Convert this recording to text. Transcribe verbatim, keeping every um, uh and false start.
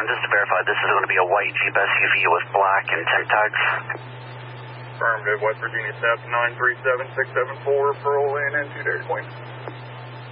one, just to verify, this is going to be a white Jeep S U V with black and temp tags. Affirmative, West Virginia, S A P nine three seven six seven four, Pearl Inn and two Dairy Queen.